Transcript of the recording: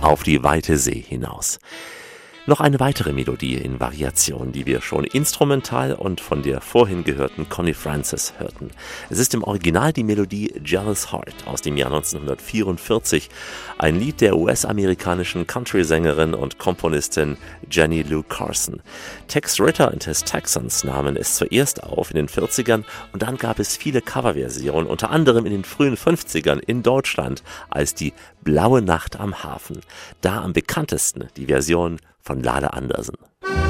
auf die weite See hinaus. Noch eine weitere Melodie in Variation, die wir schon instrumental und von der vorhin gehörten Connie Francis hörten. Es ist im Original die Melodie Jealous Heart aus dem Jahr 1944, ein Lied der US-amerikanischen Country-Sängerin und Komponistin Jenny Lou Carson. Tex Ritter and His Texans nahmen es zuerst auf in den 40ern und dann gab es viele Coverversionen, unter anderem in den frühen 50ern in Deutschland als die Blaue Nacht am Hafen. Da am bekanntesten die Version von Lale Andersen.